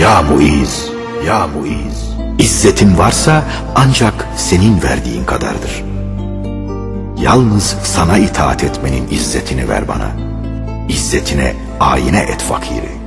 Ya Muiz, ya Muiz, İzzetin varsa ancak senin verdiğin kadardır. Yalnız sana itaat etmenin izzetini ver bana. İzzetine ayine et fakiri.